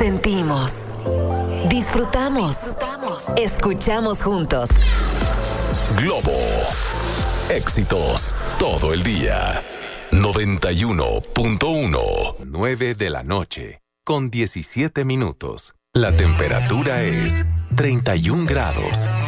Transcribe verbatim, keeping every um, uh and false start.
Sentimos, disfrutamos, disfrutamos, escuchamos juntos. Globo. Éxitos todo el día. noventa y uno punto uno. nueve de la noche, con diecisiete minutos. La temperatura es treinta y un grados.